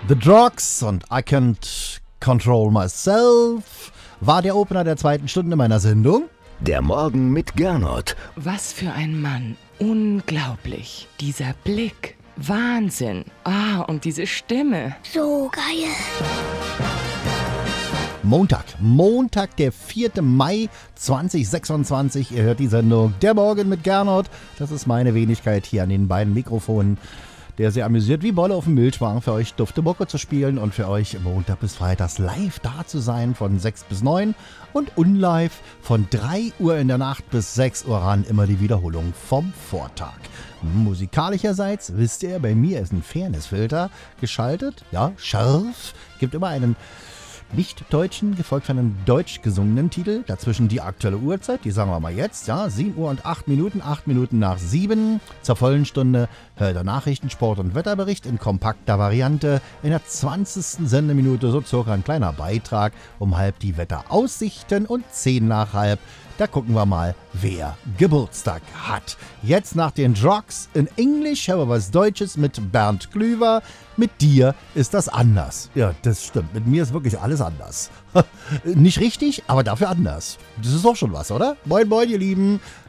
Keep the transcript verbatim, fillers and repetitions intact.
The Drugs und I Can't Control Myself war der Opener der zweiten Stunde meiner Sendung. Der Morgen mit Gernot. Was für ein Mann. Unglaublich. Dieser Blick. Wahnsinn. Ah, und diese Stimme. So geil. Montag, Montag, der vierte Mai zweitausendsechsundzwanzig. Ihr hört die Sendung Der Morgen mit Gernot. Das ist meine Wenigkeit hier an den beiden Mikrofonen, der sehr amüsiert wie Bolle auf dem Milchwagen für euch dufte Mucke zu spielen und für euch Montag bis Freitags live da zu sein von sechs bis neun und unlive von drei Uhr in der Nacht bis sechs Uhr ran, immer die Wiederholung vom Vortag. Musikalischerseits, wisst ihr, bei mir ist ein Fairnessfilter geschaltet, ja, scharf, gibt immer einen nicht-deutschen, gefolgt von einem deutsch gesungenen Titel. Dazwischen die aktuelle Uhrzeit, die sagen wir mal jetzt, ja, sieben Uhr und acht Minuten, acht Minuten nach sieben. Zur vollen Stunde hört der Nachrichten-, Sport- und Wetterbericht in kompakter Variante. In der zwanzigsten Sendeminute so circa ein kleiner Beitrag um halb die Wetteraussichten und zehn nach halb. Da gucken wir mal, wer Geburtstag hat. Jetzt nach den Drugs in Englisch haben wir was Deutsches mit Bernd Klüver. Mit dir ist das anders. Ja, das stimmt. Mit mir ist wirklich alles anders. Nicht richtig, aber dafür anders. Das ist doch schon was, oder? Moin, moin, ihr Lieben.